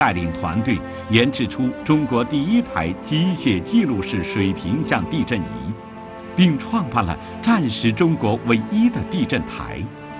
带领团队研制出中国第一台机械记录式水平向地震仪，并创办了战时中国唯一的地震台。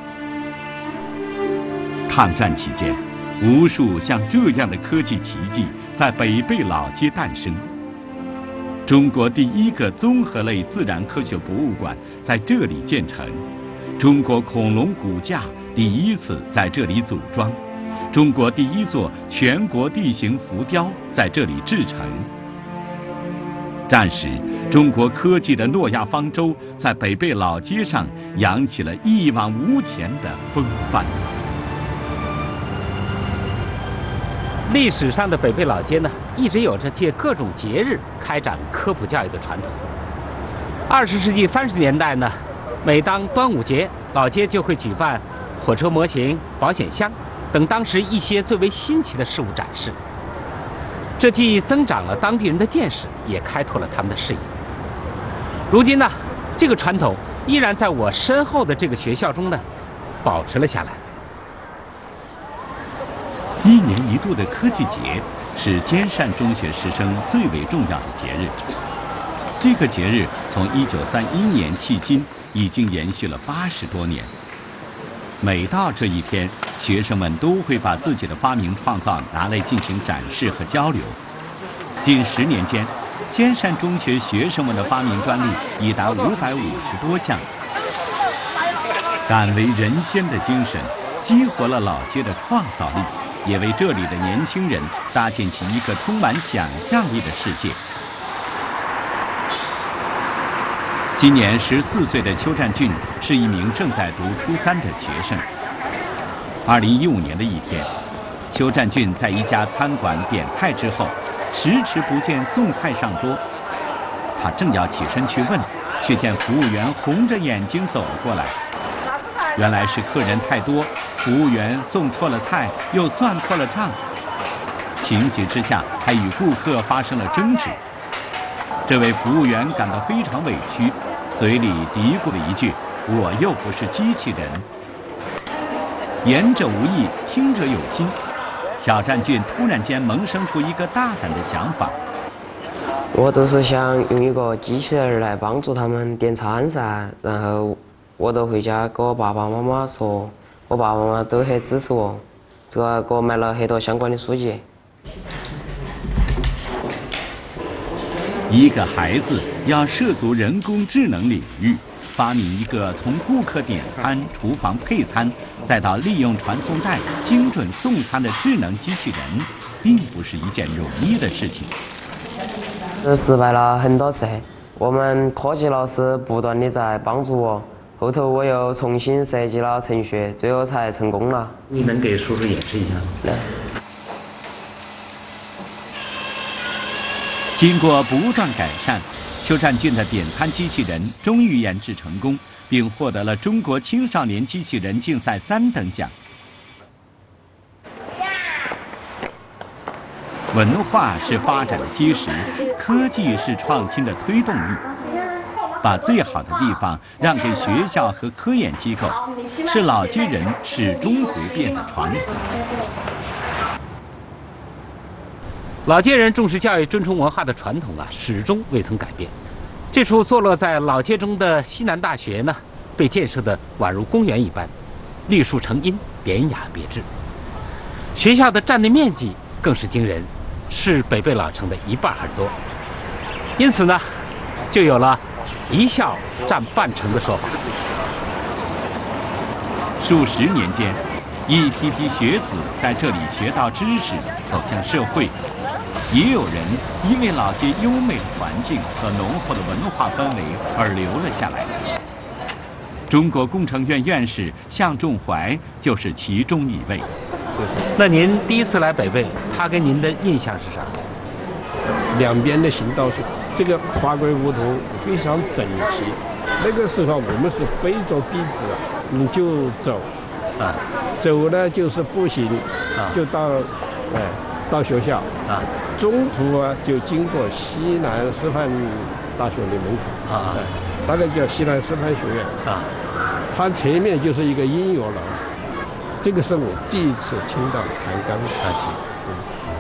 抗战期间，无数像这样的科技奇迹在北碚老街诞生。中国第一个综合类自然科学博物馆在这里建成，中国恐龙骨架第一次在这里组装。中国第一座全国地形浮雕在这里制成。战时，中国科技的诺亚方舟在北碚老街上扬起了一往无前的风帆。 历史上的北碚老街呢，一直有着借各种节日开展科普教育的传统。20世纪30年代呢，每当端午节，老街就会举办火车模型、保险箱等当时一些最为新奇的事物展示，这既增长了当地人的见识，也开拓了他们的视野。如今呢，这个传统依然在我身后的这个学校中呢，保持了下来。 1年1度的科技节是兼善中学师生最为重要的节日。这个节日从1931年迄今已经延续了80多年。每到这一天，学生们都会把自己的发明创造拿来进行展示和交流。近10年间，兼善中学学生们的发明专利已达550多项。敢为人先的精神，激活了老街的创造力，也为这里的年轻人搭建起一个充满想象力的世界。今年14岁的邱占俊是一名正在读初3的学生。2015年的一天，邱占俊在一家餐馆点菜之后，迟迟不见送菜上桌。他正要起身去问，却见服务员红着眼睛走了过来。原来是客人太多，服务员送错了菜，又算错了账。情急之下，还与顾客发生了争执。这位服务员感到非常委屈，嘴里嘀咕了一句：“我又不是机器人。”言者无意，听者有心。小占俊突然间萌生出一个大胆的想法： 我都是想用一个机器人来帮助他们点餐噻，然后我都回家跟我爸爸妈妈说，我爸爸妈妈都很支持我，这个给我买了很多相关的书籍。 一个孩子要涉足人工智能领域，发明一个从顾客点餐、厨房配餐，再到利用传送带精准送餐的智能机器人，并不是一件容易的事情。 失败了很多次，我们科技老师不断地在帮助我，后头我又重新设计了程序，最后才成功了。 你能给叔叔演示一下吗？ 来。 经过不断改善，邱占俊的点餐机器人终于研制成功，并获得了中国青少年机器人竞赛3等奖。文化是发展的基石，科技是创新的推动力。把最好的地方让给学校和科研机构，是老街人始终不变的传统。 老街人重视教育、尊崇文化的传统啊，始终未曾改变。这处坐落在老街中的西南大学呢，被建设得宛如公园一般，绿树成荫，典雅别致。学校的占地面积更是惊人，是北碚老城的1半还多。因此呢，就有了一校占半城的说法。 数十年间，一批批学子在这里学到知识，走向社会。也有人因为老街优美的环境和浓厚的文化氛围而留了下来。中国工程院院士向仲怀就是其中一位。 那您第一次来北碚，他跟您的印象是啥？ 两边的行道树，这个花卉梧桐非常整齐。那个时候我们是背着弟子，你就走，走呢就是步行，就到学校，中途就经过西南师范大学的门口，那个叫西南师范学院，它前面就是一个音乐楼。这个是我第一次听到弹钢琴。